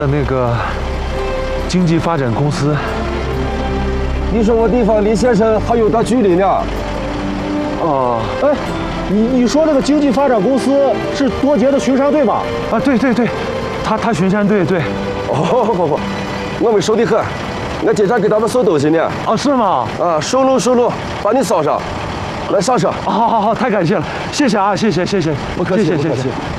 那个经济发展公司。 你说我地方离县城还有段距离呢。 哦， 哎，你说那个经济发展公司是多杰的巡山队吧？ 啊，对，他巡山队对。 哦不，我们熟得很，我经常给他们送东西呢。 哦，是吗？ 啊，顺路，把你捎上，来上车。 好，太感谢了，谢谢啊，谢谢， 不客气， 谢谢。